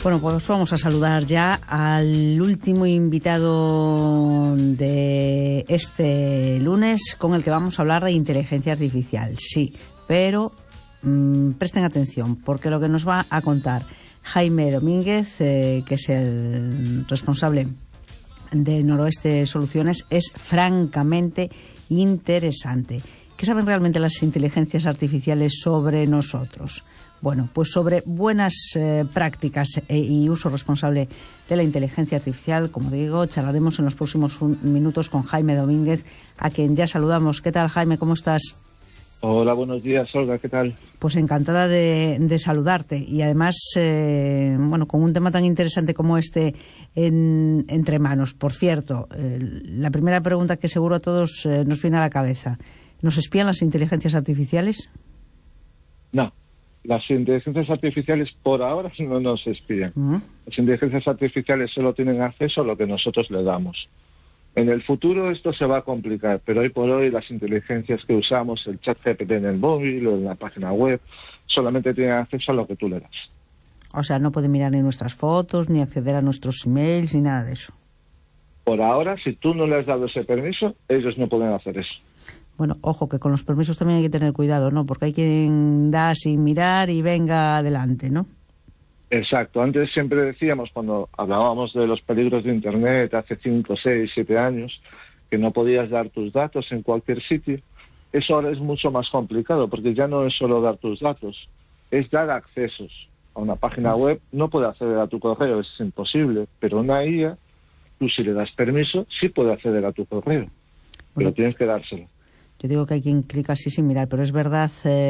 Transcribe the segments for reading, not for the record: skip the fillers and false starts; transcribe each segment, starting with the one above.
Bueno, pues vamos a saludar ya al último invitado de este lunes, con el que vamos a hablar de inteligencia artificial. Sí, pero presten atención, porque lo que nos va a contar Jaime Domínguez, que es el responsable de Noroeste Soluciones, es francamente interesante. ¿Qué saben realmente las inteligencias artificiales sobre nosotros? Bueno, pues sobre buenas prácticas y uso responsable de la inteligencia artificial, como digo, charlaremos en los próximos minutos con Jaime Domínguez, a quien ya saludamos. ¿Qué tal, Jaime? ¿Cómo estás? Hola, buenos días, Olga, ¿qué tal? Pues encantada de saludarte y además, bueno, con un tema tan interesante como este entre manos. Por cierto, la primera pregunta que seguro a todos nos viene a la cabeza: ¿nos espían las inteligencias artificiales? No. Las inteligencias artificiales por ahora no nos espían. Las inteligencias artificiales solo tienen acceso a lo que nosotros le damos. En el futuro esto se va a complicar, pero hoy por hoy las inteligencias que usamos, el ChatGPT en el móvil o en la página web, solamente tienen acceso a lo que tú le das. O sea, no pueden mirar ni nuestras fotos, ni acceder a nuestros emails, ni nada de eso. Por ahora, si tú no le has dado ese permiso, ellos no pueden hacer eso. Bueno, ojo, que con los permisos también hay que tener cuidado, ¿no? Porque hay quien da sin mirar y venga adelante, ¿no? Exacto. Antes siempre decíamos, cuando hablábamos de los peligros de Internet hace 5, 6, 7 años, que no podías dar tus datos en cualquier sitio. Eso ahora es mucho más complicado, porque ya no es solo dar tus datos, es dar accesos. A una página web no puede acceder a tu correo, es imposible, pero una IA, tú si le das permiso, sí puede acceder a tu correo, pero tienes que dárselo. Yo digo que hay quien clica así sin mirar, pero es verdad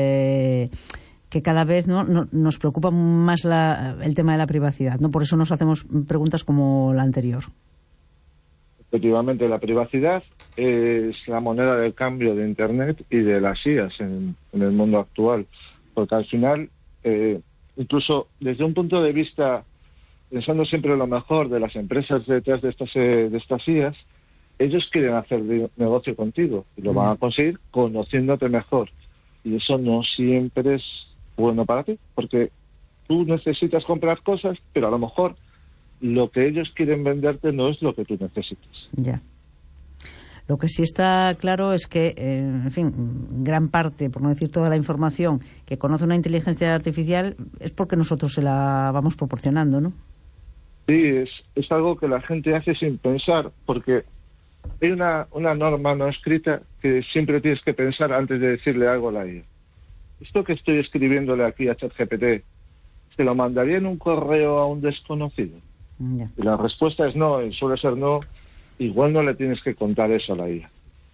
que cada vez nos preocupa más el tema de la privacidad, ¿no? Por eso nos hacemos preguntas como la anterior. Efectivamente, la privacidad es la moneda del cambio de Internet y de las IAs en el mundo actual, porque al final, incluso desde un punto de vista, pensando siempre lo mejor de las empresas detrás de estas IAs, ellos quieren hacer negocio contigo y lo van a conseguir conociéndote mejor. Y eso no siempre es bueno para ti, porque tú necesitas comprar cosas, pero a lo mejor lo que ellos quieren venderte no es lo que tú necesitas. Ya. Lo que sí está claro es que, en fin, gran parte, por no decir toda la información que conoce una inteligencia artificial es porque nosotros se la vamos proporcionando, ¿no? Sí, es algo que la gente hace sin pensar, porque hay una norma no escrita que siempre tienes que pensar antes de decirle algo a la IA. Esto que estoy escribiéndole aquí a ChatGPT, ¿se lo mandaría en un correo a un desconocido? Yeah. Y la respuesta es no, y suele ser no. Igual no le tienes que contar eso a la IA.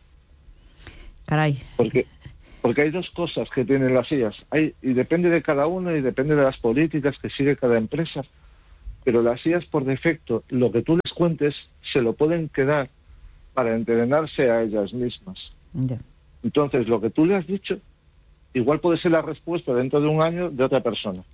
Caray. Porque hay dos cosas que tienen las IAs. Y depende de cada uno y depende de las políticas que sigue cada empresa. Pero las IAs, por defecto, lo que tú les cuentes, se lo pueden quedar para entrenarse a ellas mismas. Yeah. Entonces, lo que tú le has dicho, igual puede ser la respuesta dentro de un año de otra persona.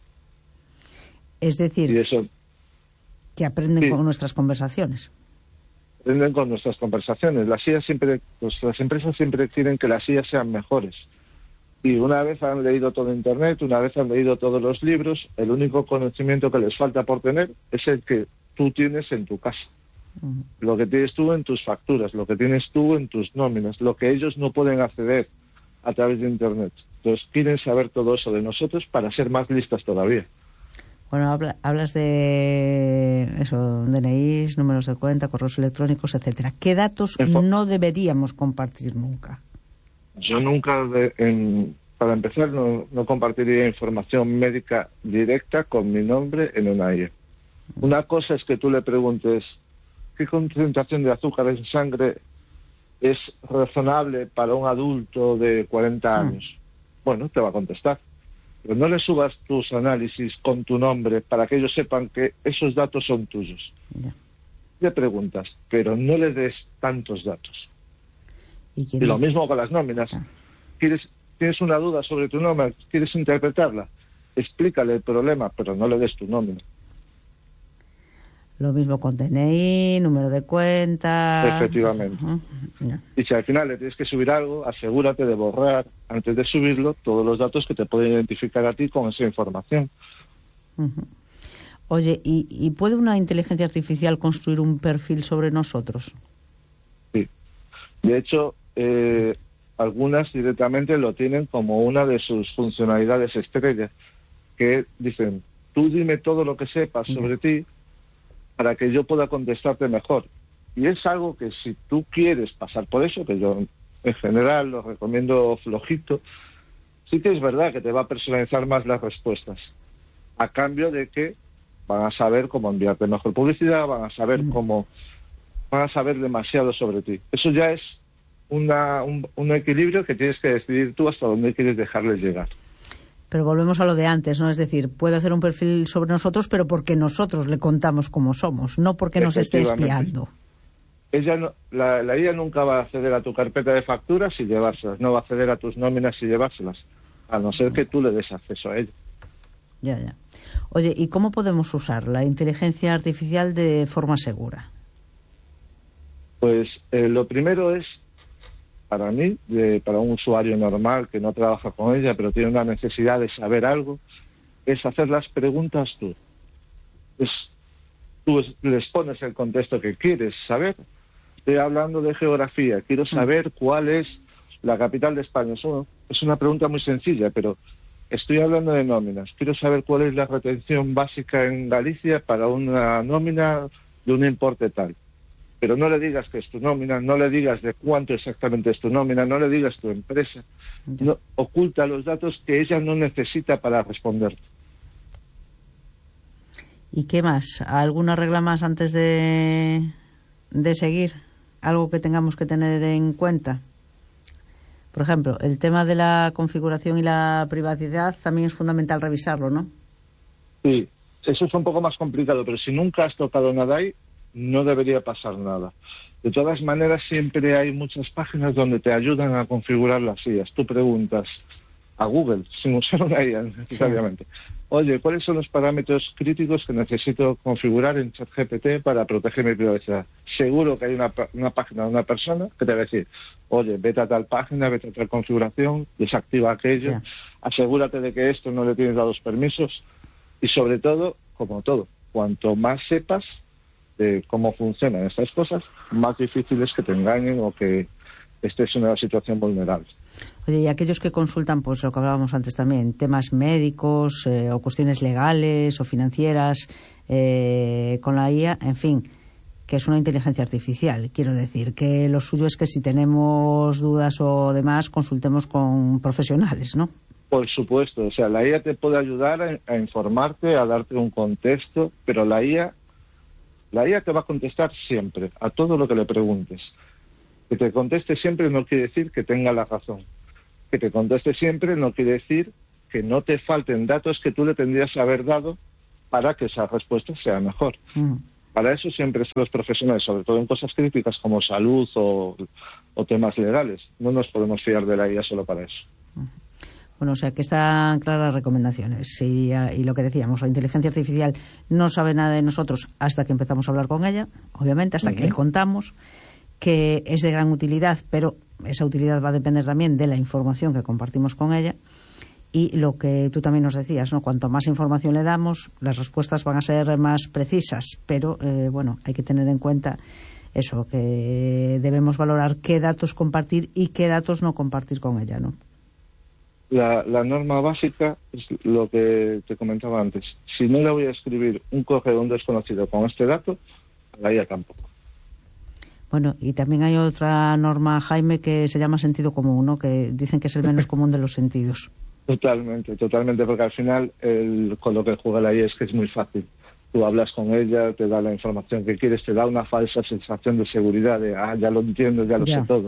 Es decir, y eso, que aprenden sí, con nuestras conversaciones. Aprenden con nuestras conversaciones. Las empresas siempre quieren que las IAs sean mejores. Y una vez han leído todo Internet, una vez han leído todos los libros, el único conocimiento que les falta por tener es el que tú tienes en tu casa. Lo que tienes tú en tus facturas, lo que tienes tú en tus nóminas, lo que ellos no pueden acceder a través de Internet. Entonces quieren saber todo eso de nosotros para ser más listas todavía. Bueno, hablas de eso, DNIs, números de cuenta, correos electrónicos, etcétera. ¿Qué datos no deberíamos compartir nunca? Yo nunca, para empezar, no compartiría información médica directa con mi nombre en una IA. Una cosa es que tú le preguntes ¿qué concentración de azúcar en sangre es razonable para un adulto de 40 años? Bueno, te va a contestar. Pero no le subas tus análisis con tu nombre para que ellos sepan que esos datos son tuyos. Le preguntas, pero no le des tantos datos. Y lo mismo con las nóminas. ¿Tienes una duda sobre tu nómina? ¿Quieres interpretarla? Explícale el problema, pero no le des tu nómina. Lo mismo con DNI, número de cuenta. Efectivamente. Y si al final le tienes que subir algo, asegúrate de borrar, antes de subirlo, todos los datos que te pueden identificar a ti con esa información. Oye, ¿y puede una inteligencia artificial construir un perfil sobre nosotros? Sí. De hecho, algunas directamente lo tienen como una de sus funcionalidades estrella, que dicen, tú dime todo lo que sepas sobre ti para que yo pueda contestarte mejor. Y es algo que si tú quieres pasar por eso, que yo en general lo recomiendo flojito, sí que es verdad que te va a personalizar más las respuestas, a cambio de que van a saber cómo enviarte mejor publicidad, van a saber demasiado sobre ti. Eso ya es un equilibrio que tienes que decidir tú hasta dónde quieres dejarles llegar. Pero volvemos a lo de antes, ¿no? Es decir, puede hacer un perfil sobre nosotros, pero porque nosotros le contamos cómo somos, no porque nos esté espiando. La IA nunca va a acceder a tu carpeta de facturas y llevárselas, no va a acceder a tus nóminas y llevárselas, a no ser que tú le des acceso a ella. Ya. Oye, ¿y cómo podemos usar la inteligencia artificial de forma segura? Pues lo primero es, para mí, para un usuario normal que no trabaja con ella, pero tiene una necesidad de saber algo, es hacer las preguntas tú. Tú les pones el contexto que quieres saber. Estoy hablando de geografía, quiero saber cuál es la capital de España. Eso es una pregunta muy sencilla, pero estoy hablando de nóminas. Quiero saber cuál es la retención básica en Galicia para una nómina de un importe tal. Pero no le digas que es tu nómina, no le digas de cuánto exactamente es tu nómina, no le digas tu empresa. No, oculta los datos que ella no necesita para responderte. ¿Y qué más? ¿Alguna regla más antes de seguir? ¿Algo que tengamos que tener en cuenta? Por ejemplo, el tema de la configuración y la privacidad también es fundamental revisarlo, ¿no? Sí, eso es un poco más complicado, pero si nunca has tocado nada ahí, no debería pasar nada. De todas maneras, siempre hay muchas páginas donde te ayudan a configurar las IAs. Tú preguntas a Google, sin usar una IA necesariamente. Sí. Oye, ¿cuáles son los parámetros críticos que necesito configurar en ChatGPT para proteger mi privacidad? Seguro que hay una página de una persona que te va a decir, oye, vete a tal página, vete a tal configuración, desactiva aquello, asegúrate de que esto no le tienes dados permisos y sobre todo, como todo, cuanto más sepas de cómo funcionan estas cosas, más difícil es que te engañen o que estés en una situación vulnerable. Oye, y aquellos que consultan, pues lo que hablábamos antes también, temas médicos o cuestiones legales o financieras con la IA, en fin, que es una inteligencia artificial. Quiero decir que lo suyo es que si tenemos dudas o demás, consultemos con profesionales, ¿no? Por supuesto, o sea, la IA te puede ayudar a informarte, a darte un contexto, pero la IA te va a contestar siempre, a todo lo que le preguntes. Que te conteste siempre no quiere decir que tenga la razón. Que te conteste siempre no quiere decir que no te falten datos que tú le tendrías que haber dado para que esa respuesta sea mejor. Para eso siempre están los profesionales, sobre todo en cosas críticas como salud o temas legales. No nos podemos fiar de la IA solo para eso. Bueno, o sea que están claras las recomendaciones y lo que decíamos, la inteligencia artificial no sabe nada de nosotros hasta que empezamos a hablar con ella, obviamente, hasta que le contamos, que es de gran utilidad, pero esa utilidad va a depender también de la información que compartimos con ella y lo que tú también nos decías, ¿no? Cuanto más información le damos, las respuestas van a ser más precisas, pero bueno, hay que tener en cuenta eso, que debemos valorar qué datos compartir y qué datos no compartir con ella, ¿no? La norma básica es lo que te comentaba antes. Si no le voy a escribir un correo a un desconocido con este dato, a la IA tampoco. Bueno, y también hay otra norma, Jaime, que se llama sentido común, ¿no? Que dicen que es el menos común de los sentidos. Totalmente, porque al final con lo que juega la IA es que es muy fácil. Tú hablas con ella, te da la información que quieres, te da una falsa sensación de seguridad, de ya lo entiendo, ya lo sé todo.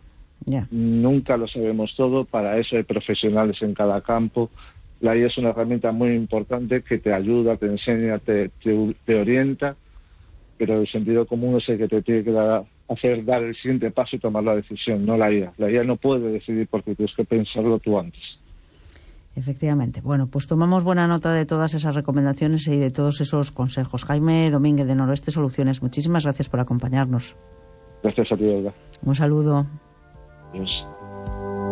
Nunca lo sabemos todo, para eso hay profesionales en cada campo. La IA es una herramienta muy importante que te ayuda, te enseña, te orienta, pero el sentido común es el que te tiene que dar el siguiente paso y tomar la decisión, no la IA. La IA no puede decidir porque tienes que pensarlo tú antes. Efectivamente. Bueno, pues tomamos buena nota de todas esas recomendaciones y de todos esos consejos. Jaime Domínguez, de Noroeste Soluciones, muchísimas gracias por acompañarnos. Gracias a ti, Olga. Un saludo. Adiós.